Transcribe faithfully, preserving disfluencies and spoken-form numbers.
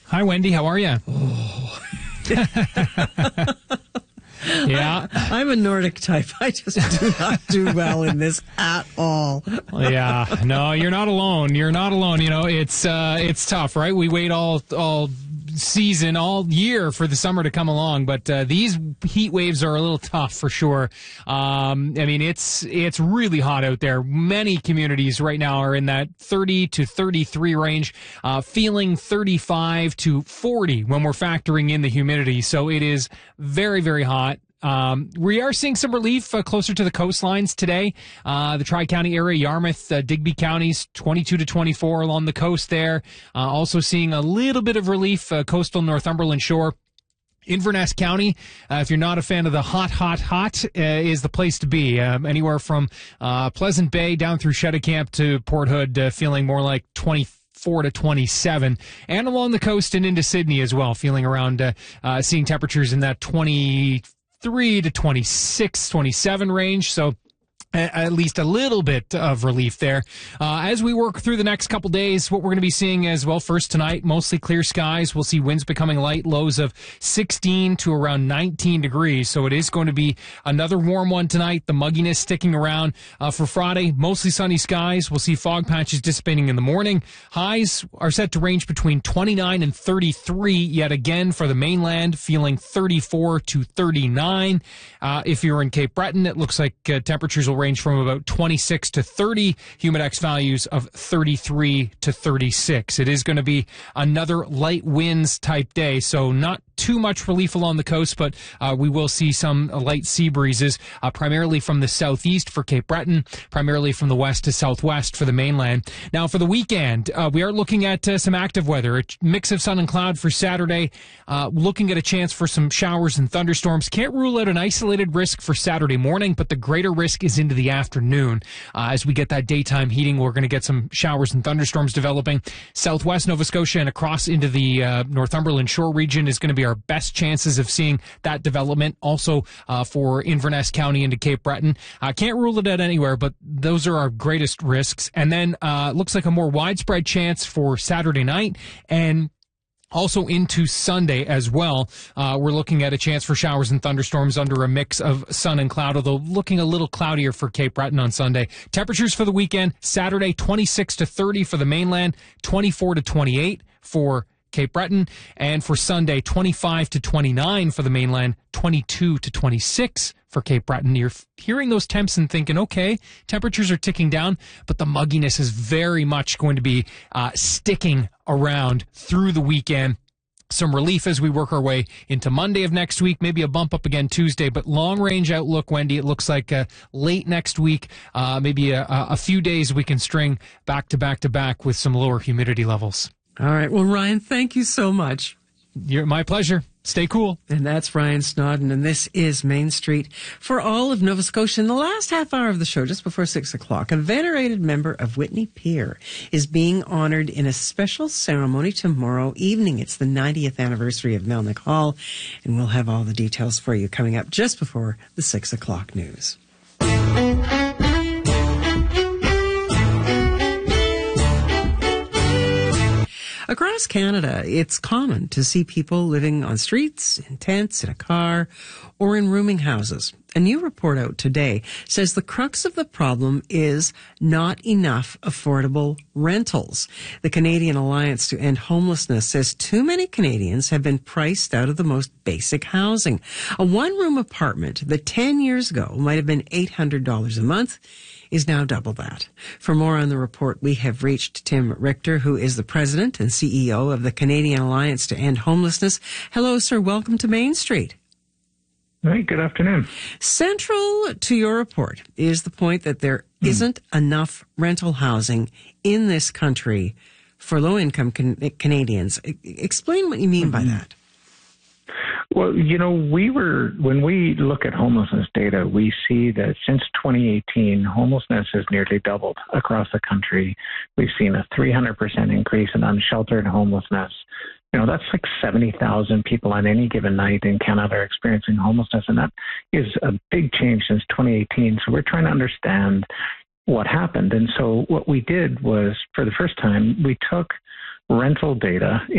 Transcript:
Hi, Wendy. How are you? Oh. Yeah. I, I'm a Nordic type. I just do not do well in this at all. Yeah. No, you're not alone. You're not alone. You know, it's uh, it's tough, right? We wait all all season, all year for the summer to come along, but uh, these heat waves are a little tough for sure. Um, I mean, it's it's really hot out there. Many communities right now are in that thirty to thirty-three range, uh, feeling thirty-five to forty when we're factoring in the humidity. So it is very, very hot. Um, we are seeing some relief uh, closer to the coastlines today. Uh, the Tri-County area, Yarmouth, uh, Digby counties, twenty-two to twenty-four along the coast there. Uh, also seeing a little bit of relief, uh, coastal Northumberland shore. Inverness County, uh, if you're not a fan of the hot, hot, hot, uh, is the place to be. Um, anywhere from uh, Pleasant Bay down through Cheticamp to Port Hood, uh, feeling more like twenty-four to twenty-seven, and along the coast and into Sydney as well, feeling around, uh, uh, seeing temperatures in that twenty-three to twenty-six, twenty-seven range. So at least a little bit of relief there. Uh, as we work through the next couple days, what we're going to be seeing as well, first tonight, mostly clear skies. We'll see winds becoming light, lows of sixteen to around nineteen degrees. So it is going to be another warm one tonight. The mugginess sticking around. Uh, for Friday, mostly sunny skies. We'll see fog patches dissipating in the morning. Highs are set to range between twenty-nine and thirty-three yet again for the mainland, feeling thirty-four to thirty-nine. Uh, if you're in Cape Breton, it looks like uh, temperatures will range from about twenty-six to thirty, humidex values of thirty-three to thirty-six. It is going to be another light winds type day, so not too much relief along the coast, but uh, we will see some light sea breezes, uh, primarily from the southeast for Cape Breton, primarily from the west to southwest for the mainland. Now, for the weekend, uh, we are looking at uh, some active weather, a mix of sun and cloud for Saturday, uh, looking at a chance for some showers and thunderstorms. Can't rule out an isolated risk for Saturday morning, but the greater risk is into the afternoon. Uh, as we get that daytime heating, we're going to get some showers and thunderstorms developing. Southwest Nova Scotia and across into the uh, Northumberland shore region is going to be our best chances of seeing that development. Also uh, for Inverness County into Cape Breton. I uh, can't rule it out anywhere, but those are our greatest risks. And then uh, looks like a more widespread chance for Saturday night and also into Sunday as well. Uh, we're looking at a chance for showers and thunderstorms under a mix of sun and cloud, although looking a little cloudier for Cape Breton on Sunday. Temperatures for the weekend, Saturday twenty-six to thirty for the mainland, twenty-four to twenty-eight for Cape Breton, and for Sunday, twenty-five to twenty-nine for the mainland, twenty-two to twenty-six for Cape Breton. You're hearing those temps and thinking, okay, temperatures are ticking down, but the mugginess is very much going to be uh, sticking around through the weekend. Some relief as we work our way into Monday of next week, maybe a bump up again Tuesday, but long-range outlook, Wendy, it looks like uh, late next week, uh, maybe a, a few days we can string back-to-back-to-back with some lower humidity levels. All right. Well, Ryan, thank you so much. You're my pleasure. Stay cool. And that's Ryan Snodden, and this is Main Street for all of Nova Scotia. In the last half hour of the show, just before six o'clock, a venerated member of Whitney Pier is being honored in a special ceremony tomorrow evening. It's the ninetieth anniversary of Melnick Hall, and we'll have all the details for you coming up just before the six o'clock news. Across Canada, it's common to see people living on streets, in tents, in a car, or in rooming houses. A new report out today says the crux of the problem is not enough affordable rentals. The Canadian Alliance to End Homelessness says too many Canadians have been priced out of the most basic housing. A one-room apartment that ten years ago might have been eight hundred dollars a month is now double that. For more on the report, we have reached Tim Richter, who is the president and C E O of the Canadian Alliance to End Homelessness. Hello, sir. Welcome to Main Street. Hey, good afternoon. Central to your report is the point that there mm. isn't enough rental housing in this country for low-income can- Canadians. I- explain what you mean mm-hmm. by that. Well, you know, we were, when we look at homelessness data, we see that since twenty eighteen, homelessness has nearly doubled across the country. We've seen a three hundred percent increase in unsheltered homelessness. You know, that's like seventy thousand people on any given night in Canada are experiencing homelessness, and that is a big change since twenty eighteen. So we're trying to understand what happened. And so what we did was, for the first time, we took rental data